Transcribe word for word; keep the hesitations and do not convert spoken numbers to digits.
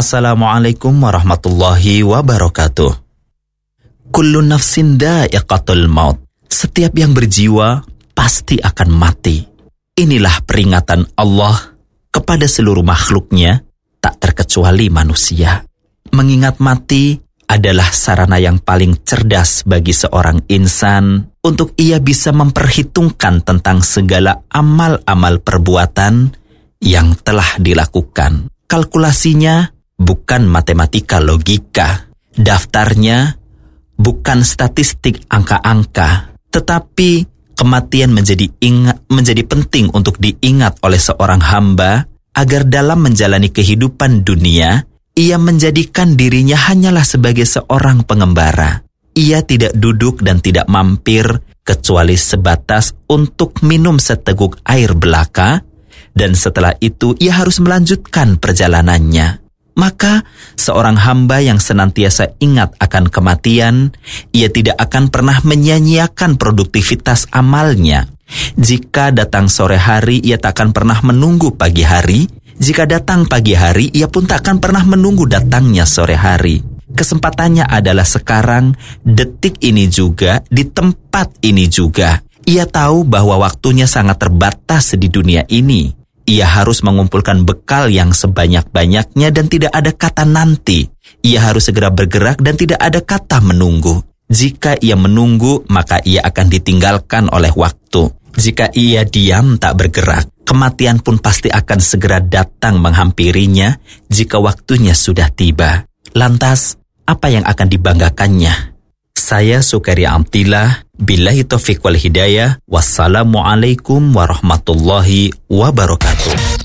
Assalamualaikum warahmatullahi wabarakatuh. Kullu nafsin dha'iqatul maut. Setiap yang berjiwa pasti akan mati. Inilah peringatan Allah kepada seluruh makhluknya, tak terkecuali manusia. Mengingat mati adalah sarana yang paling cerdas bagi seorang insan untuk ia bisa memperhitungkan tentang segala amal-amal perbuatan yang telah dilakukan. Kalkulasinya bukan matematika logika. Daftarnya bukan statistik angka-angka. Tetapi kematian menjadi ingat, menjadi penting untuk diingat oleh seorang hamba agar dalam menjalani kehidupan dunia, ia menjadikan dirinya hanyalah sebagai seorang pengembara. Ia tidak duduk dan tidak mampir kecuali sebatas untuk minum seteguk air belaka, dan setelah itu ia harus melanjutkan perjalanannya. Maka seorang hamba yang senantiasa ingat akan kematian, ia tidak akan pernah menyia-nyiakan produktivitas amalnya. Jika datang sore hari, ia tak akan pernah menunggu pagi hari. Jika datang pagi hari, ia pun tak akan pernah menunggu datangnya sore hari. Kesempatannya adalah sekarang, detik ini juga, di tempat ini juga. Ia tahu bahwa waktunya sangat terbatas di dunia ini. Ia harus mengumpulkan bekal yang sebanyak-banyaknya dan tidak ada kata nanti. Ia harus segera bergerak dan tidak ada kata menunggu. Jika ia menunggu, maka ia akan ditinggalkan oleh waktu. Jika ia diam tak bergerak, kematian pun pasti akan segera datang menghampirinya jika waktunya sudah tiba. Lantas, apa yang akan dibanggakannya? Saya Sukaria Amtillah, billahi taufiq wal hidayah, wassalamualaikum warahmatullahi wabarakatuh.